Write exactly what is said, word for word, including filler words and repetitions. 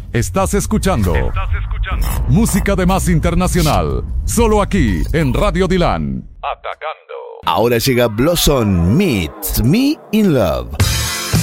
Estás escuchando. Estás escuchando. Música de más internacional. Solo aquí en Radio Dylan. Atacando. Ahora llega Blossom Meets Me in Love.